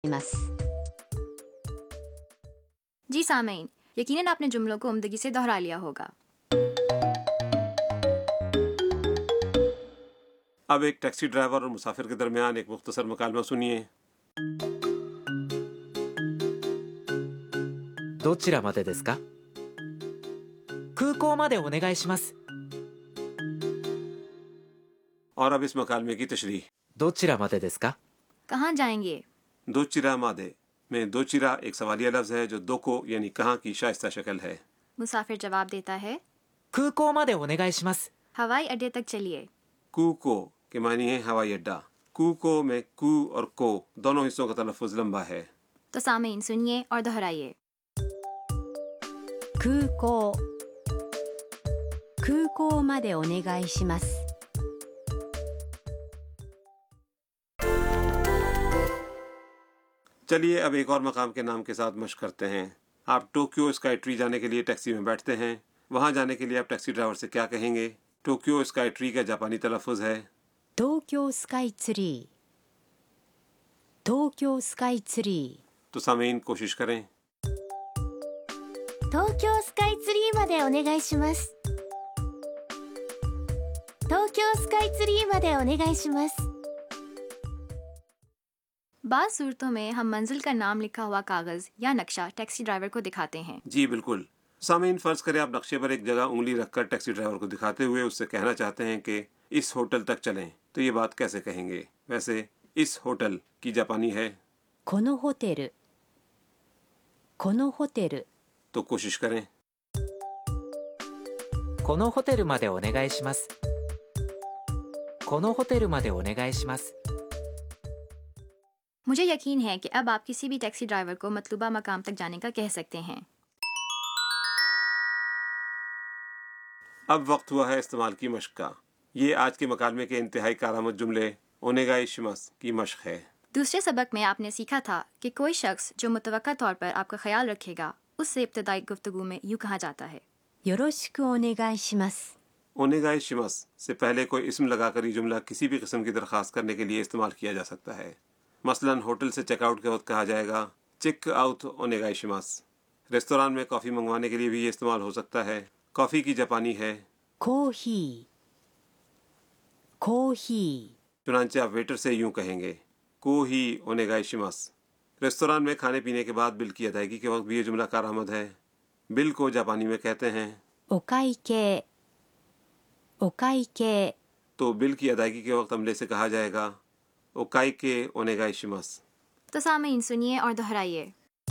ます。 जी सामीन, यकीनन आपने जुमलों को उम्दगी से दोहरा लिया होगा। अब एक टैक्सी ड्राइवर और मुसाफिर के दरमियान एक मुख्तसर मुकालमा सुनिए। どちらまでですか? 空港までお願いします。 और अब इस मुकालमे की तशरीह। どちらまでですか? कहाँ जाएंगे? दोचिरा मादे में दोचिरा एक सवालिया लफ्ज़ है जो दोको यानी कहाँ की शाइस्ता शक्ल है। मुसाफिर जवाब देता है 空港までお願いします。 हवाई अड्डे तक चलिए। कूको के मानी है हवाई अड्डा। कूको में कू और को दोनों हिस्सों का तलफ़ुज़ लंबा है। तो सामीन सुनिए और दोहराइए। 空港、空港までお願いします。 चलिए अब एक और मकाम के नाम के साथ मशक करते हैं। आप टोक्यो स्काई ट्री जाने के लिए टैक्सी में बैठते हैं। वहाँ जाने के लिए आप टैक्सी ड्राइवर से क्या कहेंगे? टोक्यो स्काई ट्री का जापानी तलफ़ुज़ है 東京スカイツリー、東京スカイツリー。 तो सामीन कोशिश करें। 東京スカイツリーまでお願いします。東京スカイツリーまでお願いします。 बाज़ सूरतों में हम मंजिल का नाम लिखा हुआ कागज़ या नक्शा टैक्सी ड्राइवर को दिखाते हैं। जी बिल्कुल। सामीन फ़र्ज़ करें आप नक्शे पर एक जगह उंगली रखकर टैक्सी ड्राइवर को दिखाते हुए उससे कहना चाहते हैं कि इस होटल तक चलें, तो ये बात कैसे कहेंगे? वैसे इस होटल की जापानी है このホテル、このホテル。 तो कोशिश करें। このホテルまでお願いします。このホテルまでお願いします。 मुझे यकीन है कि अब आप किसी भी टैक्सी ड्राइवर को मतलूबा मकाम तक जाने का कह सकते हैं। अब वक्त हुआ है इस्तेमाल की मशक का। ये आज के मकालमे के इंतहाई कारआमद जुमले ओनेगाई शिमस की मशक है। दूसरे सबक में आपने सीखा था कि कोई शख्स जो मुतवक्का तौर पर आपका ख्याल रखेगा उससे इब्तदाई गुफ्तगू में यूँ कहा जाता है よろしくお願いします。 ओनेगाई शिमस से पहले कोई इस्म लगाकर ये जुमला किसी भी किस्म की दरख्वास्त करने के लिए इस्तेमाल किया जा सकता है। मसलन होटल से चेकआउट के वक्त कहा जाएगा चेक आउट ओनेगाई शिमस। रेस्तोरां में कॉफ़ी मंगवाने के लिए भी ये इस्तेमाल हो सकता है। कॉफ़ी की जापानी है コーヒー、コーヒー。 चुनांचे आप वेटर से यूं कहेंगे को ही ओनेगाई शिमस। रेस्तोरां में खाने पीने के बाद बिल की अदायगी के वक्त भी ये जुमला कारआमद है। बिल को जापानी में कहते हैं お会計、お会計。 तो बिल की अदायगी के वक्त अमले से कहा जाएगा ओकाई के ओनेगाई शिमस। तो सामीन सुनिए और दोहराइए।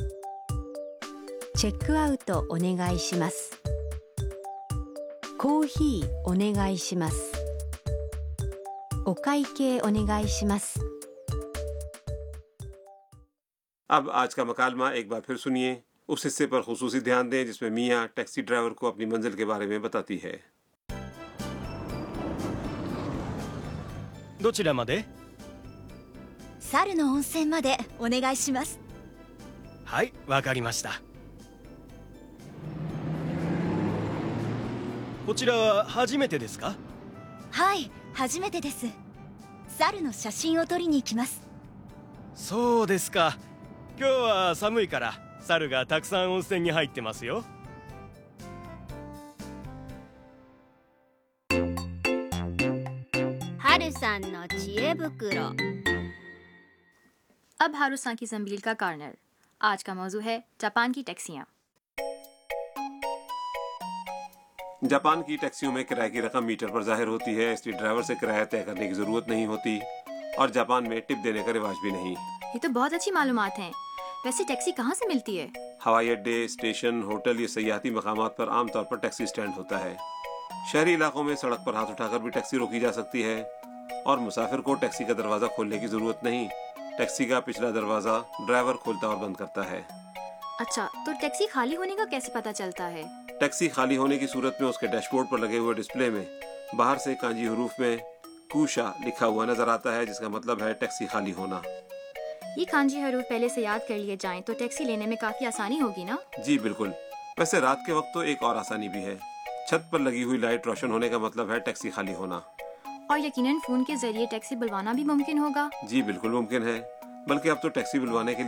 チェックアウトお願いします。コーヒーお願いします。お会計お願いします。 अब आज का मकालमा एक बार फिर सुनिए। उस हिस्से पर खुसूसी ध्यान दें जिसमें मियाँ टैक्सी ड्राइवर को अपनी मंजिल के बारे में बताती है। どちらまで? 猿の温泉までお願いします。 はい、わかりました。こちらは初めてですか? はい、初めてです。猿の写真を撮りに行きます。 そうですか。今日は寒いから猿がたくさん温泉に入ってますよ。 春さんの知恵袋。 अब हारूसान की जंबील का कॉर्नर। आज का मौजू है जापान की टैक्सियाँ। जापान की टैक्सियों में किराए की रकम मीटर पर जाहिर होती है, इसलिए ड्राइवर से किराया तय करने की ज़रूरत नहीं होती और जापान में टिप देने का रिवाज भी नहीं। ये तो बहुत अच्छी मालूमात हैं। वैसे टैक्सी कहाँ से मिलती है? हवाई अड्डे, स्टेशन, होटल या सयाहती मकामात पर आमतौर पर टैक्सी स्टैंड होता है। शहरी इलाकों में सड़क पर हाथ उठाकर भी टैक्सी रोकी जा सकती है और मुसाफिर को टैक्सी का दरवाज़ा खोलने की ज़रूरत नहीं। टैक्सी का पिछला दरवाज़ा ड्राइवर खोलता और बंद करता है। अच्छा, तो टैक्सी खाली होने का कैसे पता चलता है? टैक्सी खाली होने की सूरत में उसके डैशबोर्ड पर लगे हुए डिस्प्ले में बाहर से कांजी हरूफ में कूशा लिखा हुआ नजर आता है, जिसका मतलब है टैक्सी खाली होना। ये कांजी हरूफ पहले से याद कर लिए जाएं तो टैक्सी लेने में काफी आसानी होगी ना? जी बिल्कुल। वैसे रात के वक्त तो एक और आसानी भी है। छत पर लगी हुई लाइट रोशन होने का मतलब है टैक्सी खाली होना। और यकीनन फोन के जरिए टैक्सी बुलवाना भी मुमकिन होगा। जी बिल्कुल मुमकिन है, बल्कि अब तो टैक्सी बुलवाने के लिए